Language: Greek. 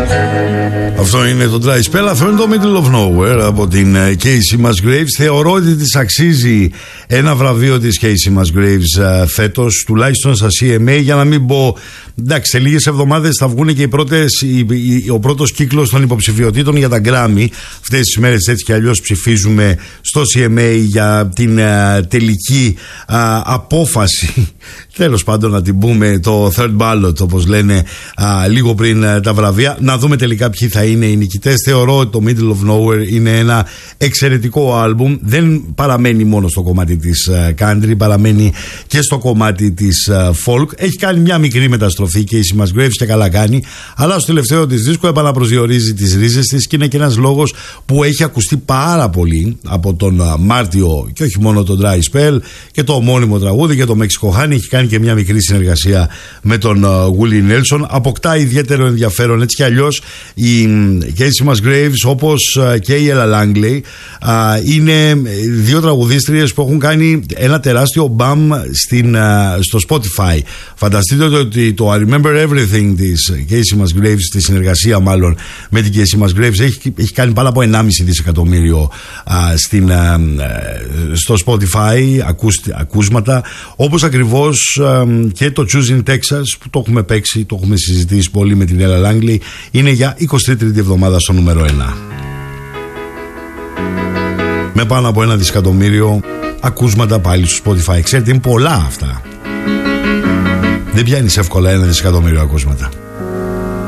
Αυτό είναι το Dry Spell. Αυτό είναι το Middle of Nowhere από την Casey Musgraves. Θεωρώ ότι της αξίζει ένα βραβείο της Casey Musgraves φέτος, τουλάχιστον στα CMA, για να μην πω. Εντάξει, σε λίγες εβδομάδες θα βγουν και ο πρώτος κύκλος των υποψηφιωτήτων για τα Grammy. Αυτές τις μέρες έτσι κι αλλιώς ψηφίζουμε στο CMA για την τελική απόφαση. Τέλος πάντων, να την πούμε, το third ballot, όπως λένε, λίγο πριν τα βραβεία. Να δούμε τελικά ποιοι θα είναι οι νικητές. Θεωρώ ότι το Middle of Nowhere είναι ένα εξαιρετικό άλμπουμ. Δεν παραμένει μόνο στο κομμάτι της country, παραμένει και στο κομμάτι της folk. Έχει κάνει μια μικρή μεταστροφή και η Casey Musgraves και καλά κάνει, αλλά στο τελευταίο της δίσκο επαναπροσδιορίζει τις ρίζες της και είναι και ένας λόγος που έχει ακουστεί πάρα πολύ από τον Μάρτιο, και όχι μόνο το Dry Spell και το ομώνυμο τραγούδι και το Mexico Honey. Έχει κάνει και μια μικρή συνεργασία με τον Willie Nelson. Αποκτά ιδιαίτερο ενδιαφέρον έτσι κι αλλιώς η Casey Musgraves, όπως και η Ella Langley, είναι δύο τραγουδίστριες που έχουν κάνει ένα τεράστιο μπαμ στο Spotify. Φανταστείτε ότι το I Remember Everything της Casey Musgraves, τη συνεργασία μάλλον με την Casey Musgraves, έχει κάνει πάνω από 1,5 δισεκατομμύριο στο Spotify ακούσματα, όπως ακριβώς και το Choosing Texas που το έχουμε παίξει, το έχουμε συζητήσει πολύ με την Ella Langley, είναι για 23η εβδομάδα στο νούμερο 1 με πάνω από 1 δισεκατομμύριο ακούσματα πάλι στο Spotify. Ξέρετε, είναι πολλά αυτά. Δεν πιάνεις εύκολα 1 δισεκατομμύριο ακούσματα.